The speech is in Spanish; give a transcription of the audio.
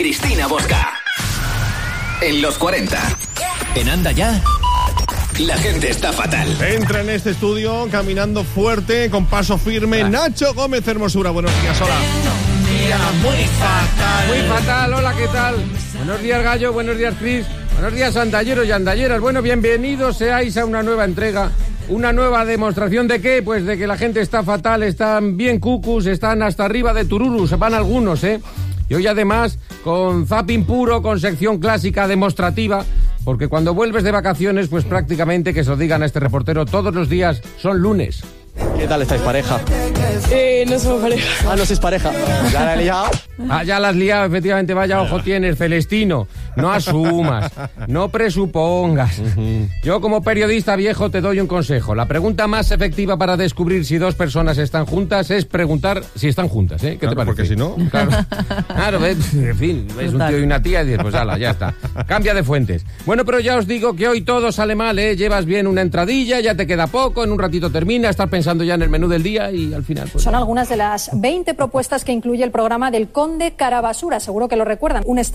Cristina Bosca. En los 40. En Anda Ya. La gente está fatal. Entra en este estudio caminando fuerte, con paso firme, Nacho Gómez Hermosura. Buenos días, hola. Muy fatal. Muy fatal, hola, ¿qué tal? Buenos días, Gallo, buenos días, Cris. Buenos días, andalleros y andalleras. Bueno, bienvenidos seáis a una nueva entrega. Una nueva demostración de qué, pues de que la gente está fatal, están bien cucus, están hasta arriba de tururus, van algunos, Y hoy además con zapping puro, con sección clásica demostrativa, porque cuando vuelves de vacaciones, pues prácticamente, que se lo digan a este reportero, todos los días son lunes. ¿Qué tal estáis, pareja? No somos pareja. Ah, no sois pareja. ¿Ya la he liado? Ah, ya la has liado, efectivamente, vaya ojo tienes, Celestino. No asumas, no presupongas. Yo como periodista viejo te doy un consejo. La pregunta más efectiva para descubrir si dos personas están juntas es preguntar si están juntas, ¿eh? ¿Qué te parece? Porque si no... Claro, en fin, ves un tío y una tía y dices, pues ala, ya está. Cambia de fuentes. Bueno, pero ya os digo que hoy todo sale mal, ¿eh? Llevas bien una entradilla, ya te queda poco, en un ratito termina, estás pensando ya en el menú del día y al final... Pues... Son algunas de las 20 propuestas que incluye el programa del Conde Carabasura, seguro que lo recuerdan. Un